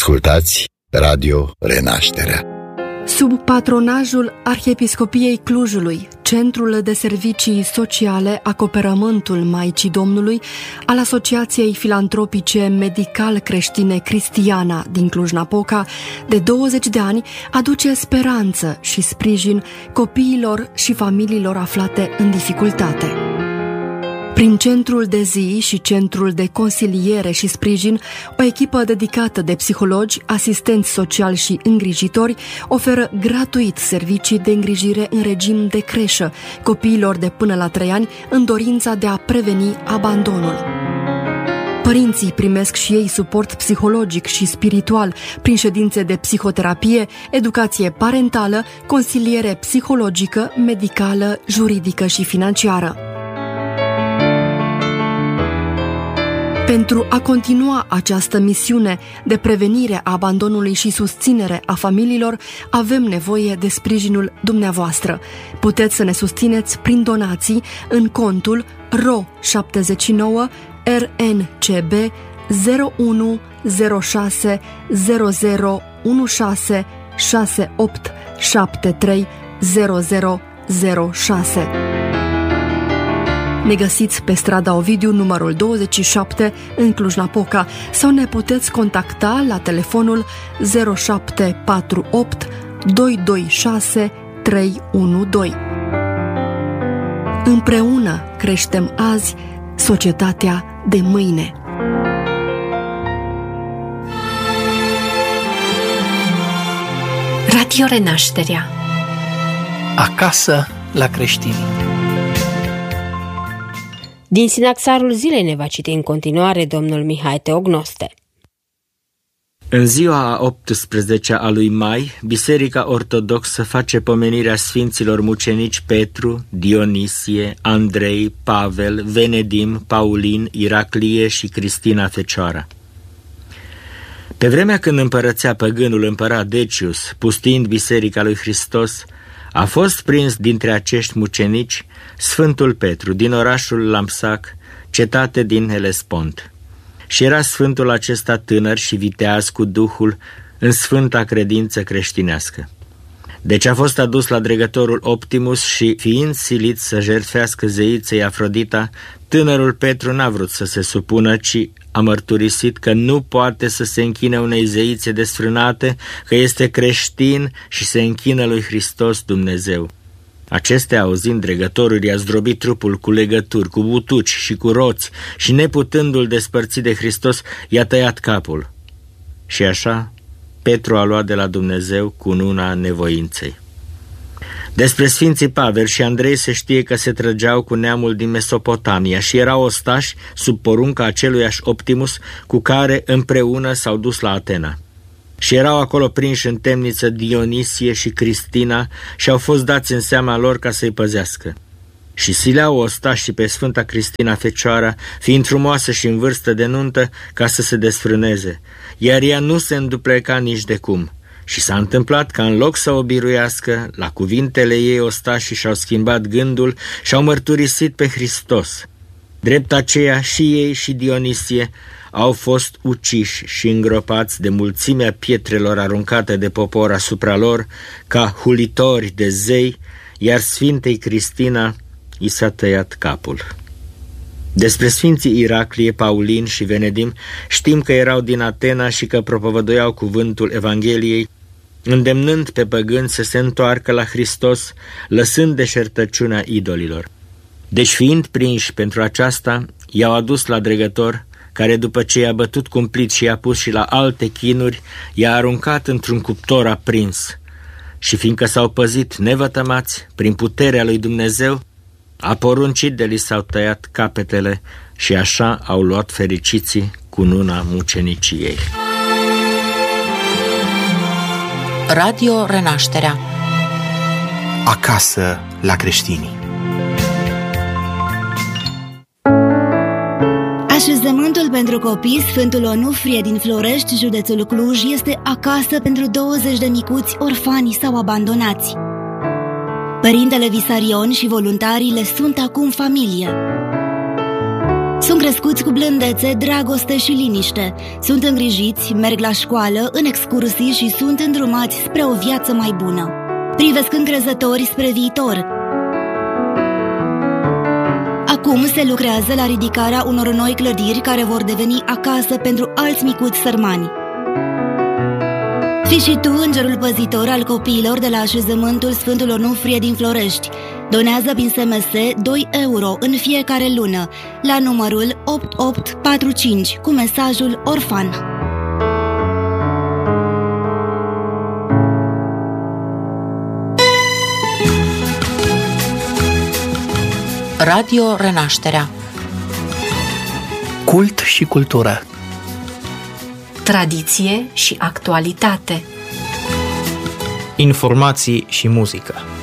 Ascultați Radio Renașterea. Sub patronajul Arhiepiscopiei Clujului, Centrul de Servicii Sociale Acoperământul Maicii Domnului al Asociației Filantropice Medical-Creștine Cristiana din Cluj-Napoca, de 20 de ani, aduce speranță și sprijin copiilor și familiilor aflate în dificultate. Prin centrul de zi și centrul de consiliere și sprijin, o echipă dedicată de psihologi, asistenți sociali și îngrijitori oferă gratuit servicii de îngrijire în regim de creșă copiilor de până la 3 ani în dorința de a preveni abandonul. Părinții primesc și ei suport psihologic și spiritual prin ședințe de psihoterapie, educație parentală, consiliere psihologică, medicală, juridică și financiară. Pentru a continua această misiune de prevenire a abandonului și susținere a familiilor, avem nevoie de sprijinul dumneavoastră. Puteți să ne susțineți prin donații în contul RO 79 RNCB 0106 0016 6873 0006. Ne găsiți pe strada Ovidiu, numărul 27, în Cluj-Napoca, sau ne puteți contacta la telefonul 0748 226 312. Împreună creștem azi societatea de mâine. Radio Renașterea. Acasă la creștini. Din Sinaxarul zilei ne va citi în continuare domnul Mihai Teognoste. În ziua 18-a lui mai, Biserica Ortodoxă face pomenirea sfinților mucenici Petru, Dionisie, Andrei, Pavel, Venedim, Paulin, Iraclie și Cristina Fecioara. Pe vremea când împărățea păgânul împărat Decius, pustiind Biserica lui Hristos, a fost prins dintre acești mucenici Sfântul Petru din orașul Lampsac, cetate din Helespont. Și era sfântul acesta tânăr și viteaz cu Duhul în sfânta credință creștinească. Deci a fost adus la dregătorul Optimus și, fiind silit să jertfească zeiței Afrodita, tânărul Petru n-a vrut să se supună, ci a mărturisit că nu poate să se închine unei zeițe desfrânate, că este creștin și se închină lui Hristos Dumnezeu. Acestea, auzind, dregătorul i-a zdrobit trupul cu legături, cu butuci și cu roți și, neputându-l despărți de Hristos, i-a tăiat capul. Și așa, Petru a luat de la Dumnezeu cununa nevoinței. Despre sfinții Pavel și Andrei se știe că se trăgeau cu neamul din Mesopotamia și erau ostași sub porunca aceluiași Optimus, cu care împreună s-au dus la Atena. Și erau acolo prinși în temniță Dionisie și Cristina și au fost dați în seama lor ca să-i păzească. Și sileau ostașii pe Sfânta Cristina Fecioara, fiind frumoasă și în vârstă de nuntă, ca să se desfrâneze, iar ea nu se îndupleca nici de cum. Și s-a întâmplat că în loc să o biruiască, la cuvintele ei ostașii și-au schimbat gândul și au mărturisit pe Hristos. Drept aceea și ei și Dionisie au fost uciși și îngropați de mulțimea pietrelor aruncate de popor asupra lor ca hulitori de zei, iar Sfintei Cristina i s-a tăiat capul. Despre sfinții Iraclie, Paulin și Venedim știm că erau din Atena și că propovăduiau cuvântul Evangheliei, îndemnând pe păgâni să se întoarcă la Hristos, lăsând deșertăciunea idolilor. Deci, fiind prinși pentru aceasta, i-au adus la dregător, care după ce i-a bătut cumplit și i-a pus și la alte chinuri, i-a aruncat într-un cuptor aprins. Și fiindcă s-au păzit nevătămați prin puterea lui Dumnezeu, a poruncit de li s-au tăiat capetele și așa au luat fericiții cununa muceniciei. Radio Renașterea. Acasă la creștini. Așezământul pentru copii Sfântul Onufrie din Florești, județul Cluj, este acasă pentru 20 de micuți orfani sau abandonați. Părintele Visarion și voluntarii le sunt acum familie. Sunt crescuți cu blândețe, dragoste și liniște. Sunt îngrijiți, merg la școală, în excursii și sunt îndrumați spre o viață mai bună. Privesc încrezători spre viitor. Acum se lucrează la ridicarea unor noi clădiri care vor deveni acasă pentru alți micuți sărmani. Fii și tu îngerul păzitor al copiilor de la așezământul Sfântul Onufrie din Florești. Donează prin SMS 2 euro în fiecare lună la numărul 8845 cu mesajul Orfan. Radio Renașterea. Cult și cultură. Tradiție și actualitate. Informații și muzică.